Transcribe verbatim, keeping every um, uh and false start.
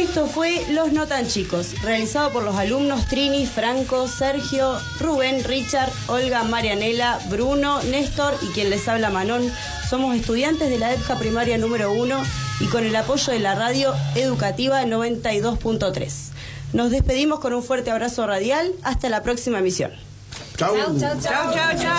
Esto fue Los No Tan Chicos, realizado por los alumnos Trini, Franco, Sergio, Rubén, Richard, Olga, Marianela, Bruno, Néstor y quien les habla, Manon. Somos estudiantes de la EPJA primaria número uno y con el apoyo de la radio educativa noventa y dos punto tres. Nos despedimos con un fuerte abrazo radial. Hasta la próxima emisión. Chau. Chau, chau, chau.